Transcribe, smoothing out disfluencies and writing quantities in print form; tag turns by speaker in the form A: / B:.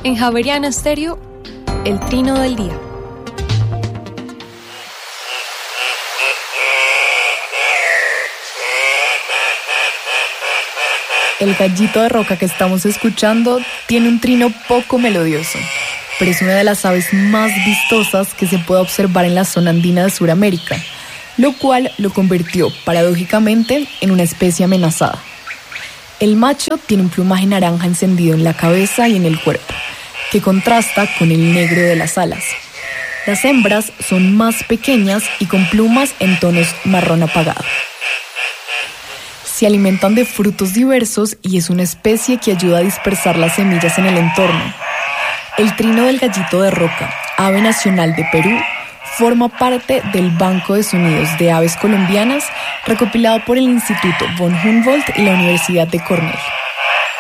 A: En Javeriana Estéreo, el trino del día.
B: El gallito de roca que estamos escuchando tiene un trino poco melodioso, pero es una de las aves más vistosas que se puede observar en la zona andina de Sudamérica, lo cual lo convirtió, paradójicamente, en una especie amenazada. El macho tiene un plumaje naranja encendido en la cabeza y en el cuerpo, que contrasta con el negro de las alas. Las hembras son más pequeñas y con plumas en tonos marrón apagado. Se alimentan de frutos diversos y es una especie que ayuda a dispersar las semillas en el entorno. El trino del gallito de roca, ave nacional de Perú, forma parte del Banco de Sonidos de Aves Colombianas, recopilado por el Instituto von Humboldt y la Universidad de Cornell.